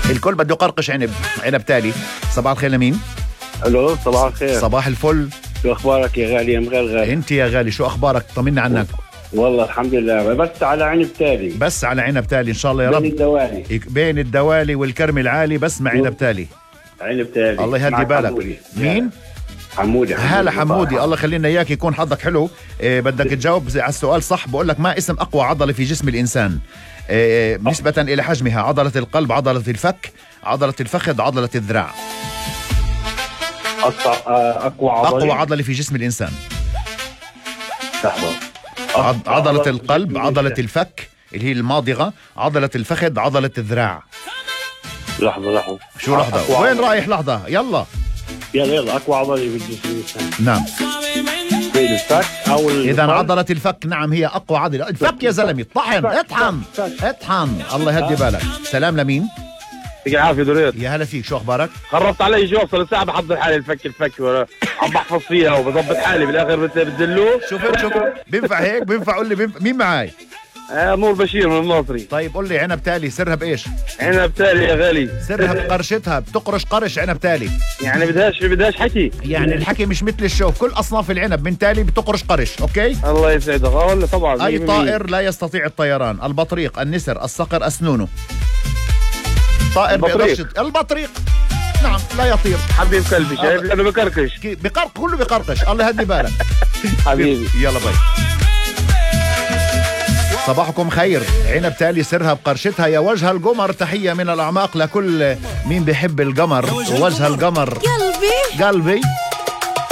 الكل بده يقرقش عنب تالي. صباح الخير لمين؟ الو صباح الخير. صباح الفل. شو اخبارك يا غالي يا مغلغل؟ انت يا غالي شو اخبارك؟ طمنا عنك. والله الحمد لله، بس على عنب تالي. بس على عنب تالي ان شاء الله يا رب. بين الدوالي بين الدوالي والكرم العالي، بس مع عنب تالي. عنب تالي الله يهدي بالك. مين؟ حمودي. هلا حمودي، الله خلينا اياك يكون حظك حلو. بدك تجاوب على السؤال صح. بقول لك ما اسم اقوى عضله في جسم الانسان نسبه الى حجمها؟ عضله القلب، عضله الفك، عضله الفخذ، عضله الذراع. اقوى عضله في جسم الانسان. لحظه. عضله القلب، عضله الفك اللي هي الماضغه، عضله الفخذ، عضله الذراع. لحظه. شو لحظه؟ وين رايح لحظه؟ يلا اقوى عضله في جسم الانسان. نعم. الفك او اذا عضله الفك نعم هي اقوى عضله. الفك يا زلمه. اطحن. الله يهدي بالك. سلام لمين؟ يعطيك العافيه دوريت. يا هلا فيك، شو اخبارك؟ خربت علي شو صار ساعه بحضر حالي الفك عم بحفظ فيها وبضبط حالي بالاخر بتدلوه. شوف بينفع هيك؟ بينفع؟ قول لي مين معاي؟ نور بشير من الناصري. طيب قول لي عنب تالي سرها بايش؟ عنب تالي يا غالي سرها بقرشتها. بتقرش قرش عنب تالي. يعني بدهاش حكي. يعني الحكي مش مثل الشوف. كل اصناف العنب من تالي بتقرش قرش. اوكي. الله يسعدك. ولا طبعا. اي طائر لا يستطيع الطيران؟ البطريق، النسر، الصقر، السنونو. طائر بيقدرش. البطريق نعم لا يطير. حبيب قلبي شايف لانه بقرقش. كله بقرقش. الله يهدي بالك. حبيبي يلا باي. صباحكم خير. عنب تالي سرها بقرشتها يا وجه القمر. تحية من الأعماق لكل مين بيحب القمر. وجه القمر قلبي